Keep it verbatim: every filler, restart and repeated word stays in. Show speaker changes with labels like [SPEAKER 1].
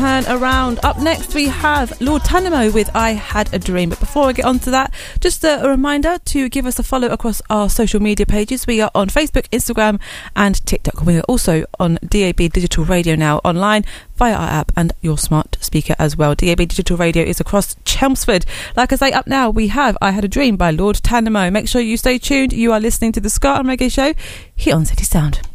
[SPEAKER 1] Turn Around. Up next we have Lord Tanamo with I Had a Dream. But before I get on to that, just a, a reminder to give us a follow across our social media pages. We are on Facebook, Instagram and TikTok. We are also on D A B Digital Radio now, online via our app and your smart speaker as well. D A B Digital Radio is across Chelmsford. Like I say, up now we have I Had a Dream by Lord Tanamo. Make sure you stay tuned. You are listening to the Ska and Reggae Show here on City Sound.